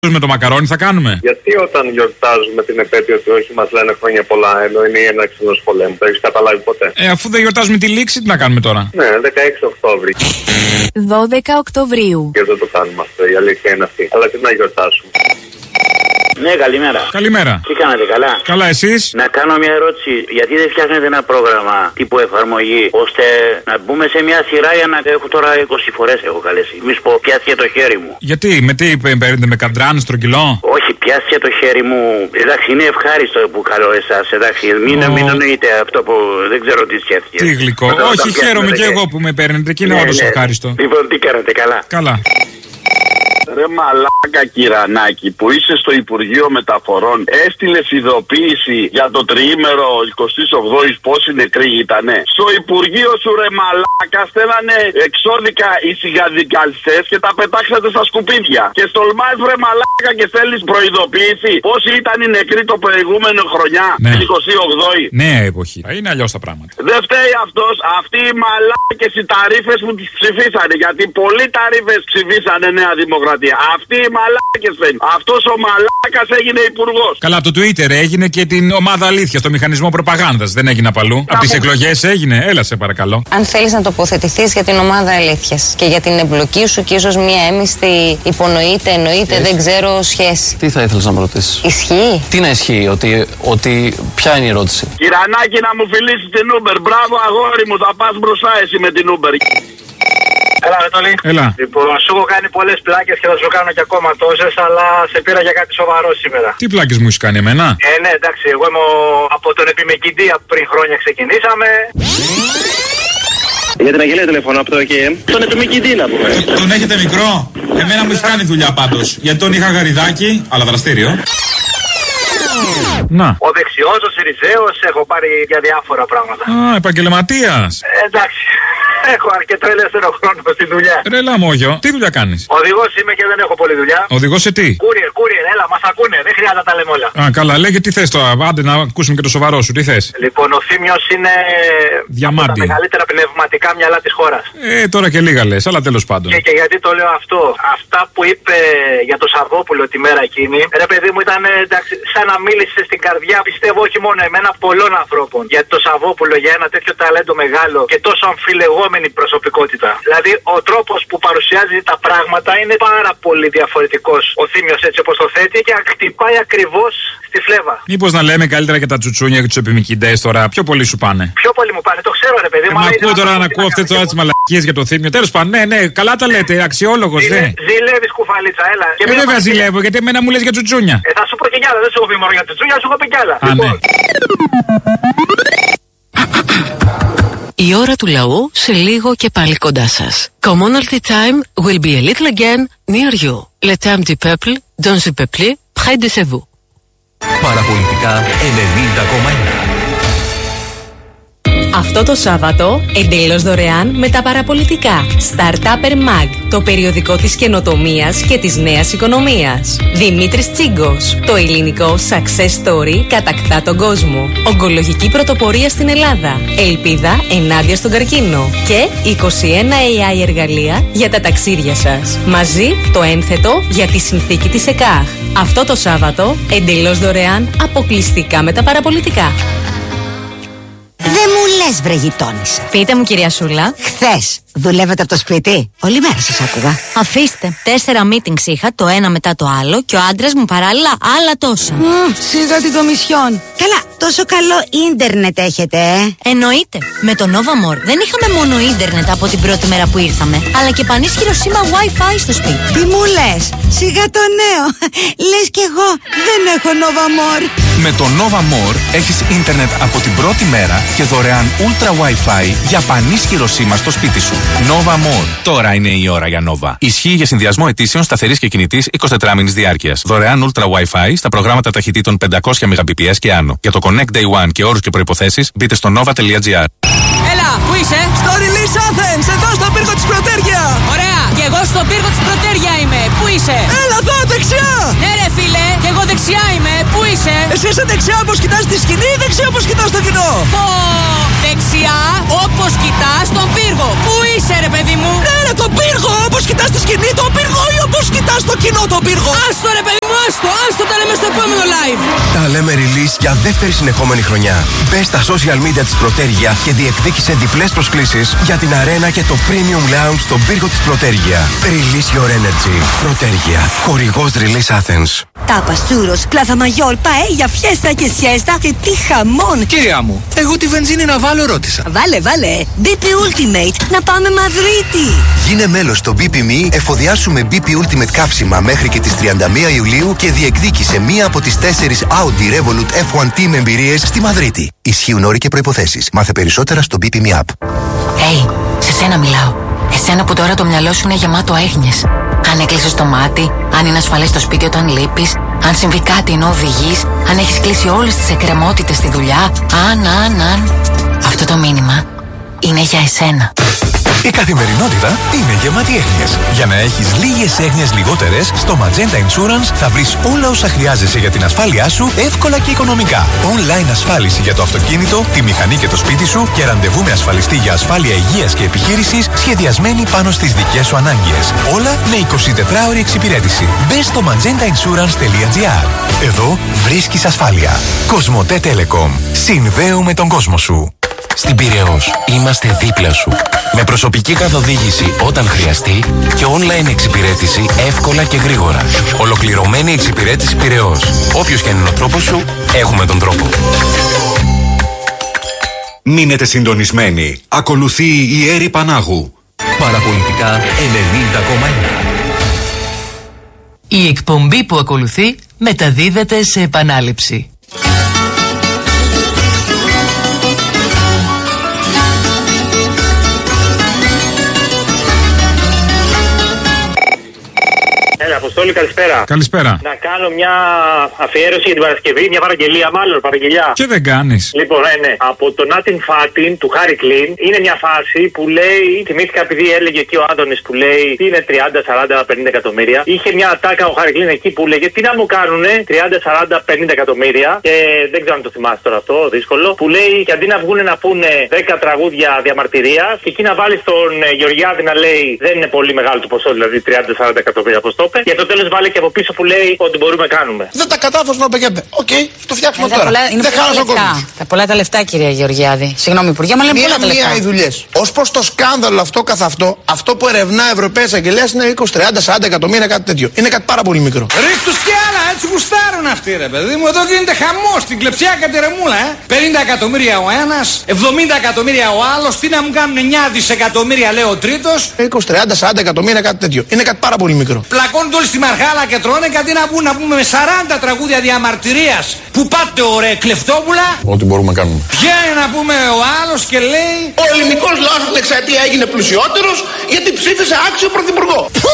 Με το μακαρόνι θα κάνουμε. Γιατί όταν γιορτάζουμε την επέτειο του όχι μας λένε χρόνια πολλά, ενώ είναι η έναρξη ενός πολέμου? Το έχεις καταλάβει ποτέ? Αφού δεν γιορτάζουμε τη λήξη, τι να κάνουμε τώρα? Ναι, 16 Οκτώβρη. 12 Οκτωβρίου. Και δεν το κάνουμε αυτό, η αλήθεια είναι αυτή. Αλλά τι να γιορτάσουμε. Ναι, καλημέρα. Καλημέρα. Τι κάνατε, καλά? Καλά, εσείς? Να κάνω μια ερώτηση. Γιατί δεν φτιάχνετε ένα πρόγραμμα τύπου εφαρμογή, ώστε να μπούμε σε μια σειρά για να έχω τώρα 20 φορές έχω καλέσει. Μη σου πω, πιάστηκε το χέρι μου. Γιατί, με τι παίρνετε, με καντράν, στρογγυλό? Όχι, πιάστηκε το χέρι μου. Εντάξει, είναι ευχάριστο που καλώ εσάς. Εντάξει, μην εννοείτε αυτό που δεν ξέρω τι σκέφτηκε. Τι γλυκό. Όχι, χαίρομαι και εγώ που με παίρνετε και είναι όντως ευχάριστο. Λοιπόν, τι κάνετε, καλά? Καλά. Ρε μαλάκα κυρανάκι που είσαι στο Υπουργείο Μεταφορών, έστειλες ειδοποίηση για το τριήμερο 28ης πόσοι νεκροί ήτανε? Στο Υπουργείο σου ρε μαλάκα στέλνανε εξώδικα οι σιγαδικαλιστές και τα πετάξατε στα σκουπίδια. Και στολμάς ρε μαλάκα και στέλνεις προειδοποίηση πόσοι ήταν οι νεκροί το προηγούμενο χρονιά? Ναι. 28η. Νέα εποχή. Είναι αλλιώς τα πράγματα. Δεν φταίει αυτός, αυτοί οι μαλάκες οι ταρίφες που τις ψηφίσανε. Γιατί πολλοί ταρίφες ψηφίσανε Νέα Δημοκρατία. Αυτοί οι μαλάκες δεν. Αυτός ο μαλάκας έγινε υπουργός. Καλά, από το Twitter έγινε και την ομάδα αλήθεια, στο μηχανισμό προπαγάνδας. Δεν έγινε απαλού. Από τις εκλογές έγινε. Έλα σε παρακαλώ. Αν θέλεις να τοποθετηθείς για την ομάδα αλήθειας και για την εμπλοκή σου και ίσως μία έμισθη υπονοείται, εννοείται, δεν ξέρω σχέση. Τι θα ήθελες να με ρωτήσεις? Ισχύει? Τι να ισχύει, ότι ποια είναι η ερώτηση? Κυρανάκι, να μου φιλήσεις την Uber. Μπράβο αγόρι μου, θα πας μπροστά εσύ με την Uber. Έλα, Ρετολή. Έλα. Λοιπόν, σου έχω κάνει πολλές πλάκες και θα σου κάνω και ακόμα τόσες, αλλά σε πήρα για κάτι σοβαρό σήμερα. Τι πλάκες μου έχεις κάνει εμένα? Ναι, εντάξει, εγώ είμαι από τον επιμεκητή πριν χρόνια ξεκινήσαμε. Για την Αγγελία τηλεφωνώ από το ΕΚΕΜ. Τον επιμηκητή να πούμε. Τον έχετε μικρό? Εμένα μου έχει κάνει δουλειά πάντως. Γιατί τον είχα γαριδάκι, αλλά δραστήριο. Να. Ο δεξιός, ο Συριζέος, έχω πάρει για διάφορα πράγματα. Α, επαγγελματίας. Εντάξει. Έχω αρκετό ελεύθερο χρόνο στη δουλειά. Ρε λαμόγιο, τι δουλειά κάνεις? Οδηγός είμαι και δεν έχω πολλή δουλειά. Οδηγός σε τι? Courier, έλα, μας ακούνε, δεν χρειάζεται να τα λέμε όλα. Α, καλά, λέγε τι θες τώρα. Άντε να ακούσουμε και το σοβαρό σου, τι θες? Λοιπόν, ο Θήμιος είναι διαμάντι. από τα μεγαλύτερα πνευματικά μυαλά της χώρας. Τώρα και λίγα λες, αλλά τέλος πάντων. Και γιατί το λέω αυτό? Αυτά που είπε για το Σαββόπουλο τη μέρα εκείνη, ρε παιδί μου, ήταν εντάξει, σαν να μίλησε στην καρδιά, πιστεύω όχι μόνο εμένα, πολλών ανθρώπων. Γιατί το Σαββόπουλο για ένα τέτοιο ταλέντο μεγάλο και τόσο αμφιλεγόμενη προσωπικότητα. Δηλαδή, ο τρόπος που παρουσιάζει τα πράγματα είναι πάρα πολύ διαφορετικός. Ο Θήμιος έτσι όπως το θέτει και χτυπάει ακριβώς στη φλέβα. Μήπως να λέμε καλύτερα και τα τσουτσούνια και τους επιμηκητές τώρα? Πιο πολύ σου πάνε. Πιο πολύ μου πάνε, το ξέρω ρε παιδί μου. Μα ακούω τώρα να ακούω αυτές τις μαλακίες για το Θήμιο. Τέλος πάντων, ναι, καλά τα λέτε, αξιόλογος, ναι. Ζηλεύεις κουφαλίτσα, έλα. Βέβαια ζηλεύω, γιατί εμένα μου λες για τσουτσούνια. Θα σου πω και κι άλλα, δεν σου έχω πει μόνο για τσουτσούνια, σου έχω πει κι άλλα. Ναι. Η ώρα του λαού σε λίγο και πάλι κοντά σας. Commonalty time will be a little again near you. Le temps du peuple, dans le peuple, près de chez vous. Παραπολιτικά 90,1. Αυτό το Σάββατο, εντελώς δωρεάν με τα παραπολιτικά. Startupper Mag, το περιοδικό της καινοτομίας και της νέας οικονομίας. Δημήτρης Τσίγκος, το ελληνικό success story κατακτά τον κόσμο. Ογκολογική πρωτοπορία στην Ελλάδα. Ελπίδα ενάντια στον καρκίνο. Και 21 AI εργαλεία για τα ταξίδια σας. Μαζί το ένθετο για τη συνθήκη της ΕΚΑΧ. Αυτό το Σάββατο, εντελώς δωρεάν, αποκλειστικά με τα παραπολιτικά. Δεν μου λες βρε γειτόνισσα. Πείτε μου κυρία Σούλα. Χθες δουλεύετε από το σπίτι? Όλη μέρα σας άκουγα. Αφήστε, 4 meetings είχα, το ένα μετά το άλλο, και ο άντρας μου παράλληλα άλλα τόσα. Σιγά την Κομισιόν. Καλά, τόσο καλό ίντερνετ έχετε, Εννοείται. Με το Nova More δεν είχαμε μόνο ίντερνετ από την πρώτη μέρα που ήρθαμε, αλλά και πανίσχυρο σήμα Wi-Fi στο σπίτι. Τι μου λες? Σιγά το νέο. Λες κι εγώ δεν έχω Nova More. Με το Nova More έχεις ίντερνετ από την πρώτη μέρα και δωρεάν Ultra Wi-Fi για πανίσχυρο σήμα στο σπίτι σου. Nova More. Τώρα είναι η ώρα για Nova. Ισχύει για συνδυασμό αιτήσεων σταθερής και κινητής 24 μήνης διάρκειας. Δωρεάν Ultra Wi-Fi στα προγράμματα ταχυτήτων 500 Mbps και άνω. Για το Connect Day One και όρους και προϋποθέσεις μπείτε στο nova.gr. Έλα, πού είσαι? Στο Release Athens, εδώ στο πύργο της Πρωτέρια. Ωραία, και εγώ στο πύργο της Πρωτέρια είμαι. Πού είσαι? Έλα εδώ, δεξιά. Ναι ρε φίλε, και εγώ δεξιά. δεξιά είμαι, πού είσαι? Εσύ είσαι δεξιά όπως κοιτάς τη σκηνή ή δεξιά όπως κοιτάς το κοινό? Δεξιά όπως κοιτάς τον πύργο. Πού είσαι ρε παιδί μου? Ναι, τον πύργο, όπως κοιτάς τη σκηνή τον πύργο ή όπως κοιτάς το κοινό τον πύργο? Άστο ρε παιδί μου, άστο, τα λέμε στο επόμενο live. Τα λέμε release για δεύτερη συνεχόμενη χρονιά. Μπες στα social media της Πρωτέργεια και διεκδίκησε διπλές προσκλήσεις για την αρένα και το premium lounge στον πύργο της Πρωτέργεια. Release your energy. Πρωτέργεια. Χορηγός Release Athens. Τάπα, τσούρος, πλάθα μαγιόρ, παέλια, φιέστα και σιέστα και τι χαμόν. Κυρία μου, εγώ τη βενζίνη να βάλω ρώτησα. Βάλε. BP Ultimate, να πάμε Μαδρίτη. Γίνε μέλος στο BP.me, εφοδιάσου με BP Ultimate καύσιμα μέχρι και τις 31 Ιουλίου και διεκδίκησε μία από τις 4 Audi Revolut F1 Team εμπειρίες στη Μαδρίτη. Ισχύουν όροι και προϋποθέσεις. Μάθε περισσότερα στο BP.me app. Σε σένα μιλάω. Εσένα που τώρα το μυαλό σου είναι γεμάτο έγνοιες. Αν έκλεισες το μάτι, αν είναι ασφαλές στο σπίτι όταν λείπεις, αν συμβεί κάτι ενώ οδηγείς, αν έχεις κλείσει όλες τις εκκρεμότητες στη δουλειά, αν. Αυτό το μήνυμα είναι για εσένα. Η καθημερινότητα είναι γεμάτη έγνοιες. Για να έχεις λίγες έγνοιες λιγότερες, στο Magenta Insurance θα βρεις όλα όσα χρειάζεσαι για την ασφάλειά σου εύκολα και οικονομικά. Online ασφάλιση για το αυτοκίνητο, τη μηχανή και το σπίτι σου και ραντεβού με ασφαλιστή για ασφάλεια υγείας και επιχείρησης σχεδιασμένη πάνω στις δικές σου ανάγκες. Όλα με 24ωρη εξυπηρέτηση. Μπες στο magentainsurance.gr. Εδώ βρίσκεις ασφάλεια. Κοσμοτέ Telecom. Συνδέουμε τον κόσμο σου. Στην Πειραιώς είμαστε δίπλα σου. Με προσωπική καθοδήγηση όταν χρειαστεί και online εξυπηρέτηση εύκολα και γρήγορα. Ολοκληρωμένη εξυπηρέτηση Πειραιώς. Όποιος και είναι ο τρόπος σου, έχουμε τον τρόπο. Μείνετε συντονισμένοι. Ακολουθεί η Έρη Πανάγου. Παραπολιτικά 90,1. Η εκπομπή που ακολουθεί μεταδίδεται σε επανάληψη. Αποστόλη, καλησπέρα. Καλησπέρα. Να κάνω μια αφιέρωση για την Παρασκευή, μια παραγγελία, μάλλον παραγγελιά. Και δεν κάνεις. Λοιπόν, ναι. Από το Nothing Fatin του Harry Klein είναι μια φάση που λέει, θυμήθηκα επειδή έλεγε εκεί ο Άδωνης που λέει τι είναι 30, 40, 50 εκατομμύρια. Είχε μια ατάκα ο Harry Klein εκεί που λέγε τι να μου κάνουνε 30, 40, 50 εκατομμύρια. Και δεν ξέρω αν το θυμάσαι τώρα αυτό, δύσκολο. Που λέει και αντί να βγουν να πούνε 10 τραγούδια διαμαρτυρίας και εκεί να βάλει τον Γεωργιάδη να λέει δεν είναι πολύ μεγάλο το ποσό, δηλαδή 30-40 εκατομμύρια όπως το είπε. Και στο τέλος βάλε και από πίσω που λέει ότι μπορούμε να κάνουμε. Δεν τα κατάφερε να πηγαίνει. Οκ, το φτιάξουμε τώρα. Δεν χάλασε ο κόσμος. Τα πολλά τα λεφτά, κυρία Γεωργιάδη. Συγγνώμη, Υπουργέ, μα λέμε πολλά τα λεφτά. Μία οι δουλειές. Ως προς το σκάνδαλο αυτό καθ' αυτό που ερευνά Ευρωπαίος Αγγελέας είναι 20, 30, 40 εκατομμύρια, κάτι τέτοιο. Είναι κάτι πάρα πολύ μικρό. Ρίχτους και άλλα, έτσι γουστάρουν αυτοί, ρε παιδί μου. Εδώ γίνεται χαμός στην κλεψιά κατερεμούλα, 50 εκατομμύρια ο ένας, 70 εκατομμύρια ο άλλος. Τι να μου κάνουν 9 δισεκατομμύρια, λέει ο τρίτος. 20, 30, 40 εκατομμύρια, κάτι τέτοιο. Είναι κάτι πάρα πολύ μικρό. Πλακώνουν όλοι στη Μαρχάλα και τρώνε κάτι να πούμε με 40 τραγούδια διαμαρτυρίας που πάτε ωραία κλεφτόπουλα. Ό,τι μπορούμε να κάνουμε. Βγαίνει να πούμε ο άλλος και λέει ο ελληνικός λαός στην εξαετία έγινε πλουσιότερος γιατί ψήφισε άξιο πρωθυπουργό.